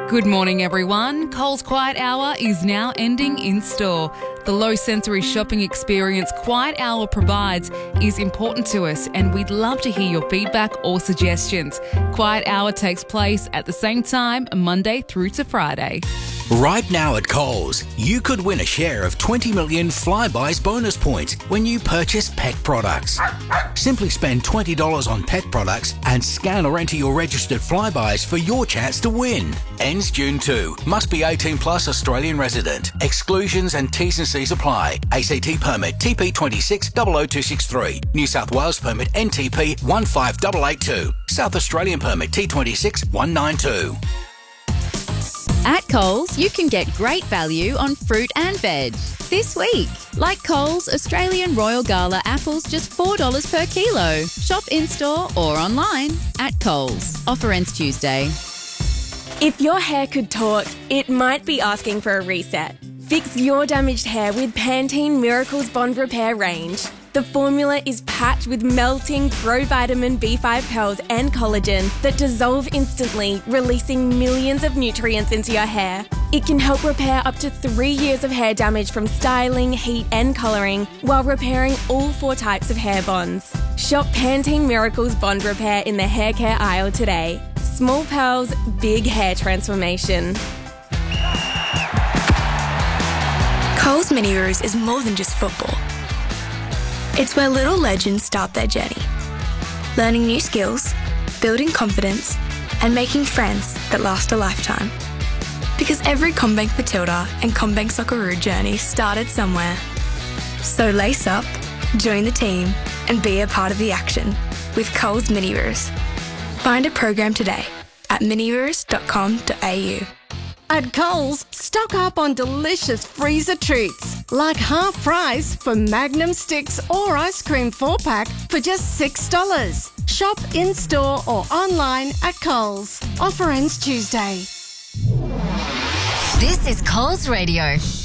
Good morning, everyone. Coles Quiet Hour is now ending in store. The low sensory shopping experience Quiet Hour provides is important to us, and we'd love to hear your feedback or suggestions. Quiet Hour takes place at the same time, Monday through to Friday. Right now at Coles, you could win a share of 20 million Flybuys bonus points when you purchase pet products. Simply spend $20 on pet products and scan or enter your registered Flybuys for your chance to win. Ends June 2. Must be 18 plus Australian resident. Exclusions and T's and C's apply. ACT permit TP26 00263. New South Wales permit NTP 15882. South Australian permit T26 192. At Coles, you can get great value on fruit and veg. This week, like Coles, Australian Royal Gala apples just $4 per kilo. Shop in-store or online at Coles. Offer ends Tuesday. If your hair could talk, it might be asking for a reset. Fix your damaged hair with Pantene Miracles Bond Repair range. The formula is packed with melting provitamin B5 pearls and collagen that dissolve instantly, releasing millions of nutrients into your hair. It can help repair up to 3 years of hair damage from styling, heat and colouring, while repairing all 4 types of hair bonds. Shop Pantene Miracles Bond Repair in the hair care aisle today. Small pearls, big hair transformation. Coles Mini Roos is more than just football. It's where little legends start their journey, learning new skills, building confidence, and making friends that last a lifetime. Because every CommBank Matilda and CommBank Socceroo journey started somewhere. So lace up, join the team, and be a part of the action with Coles Mini Roos. Find a program today at miniroos.com.au. At Coles, stock up on delicious freezer treats, like half price for Magnum sticks or ice cream 4-pack for just $6. Shop in-store or online at Coles. Offer ends Tuesday. This is Coles Radio.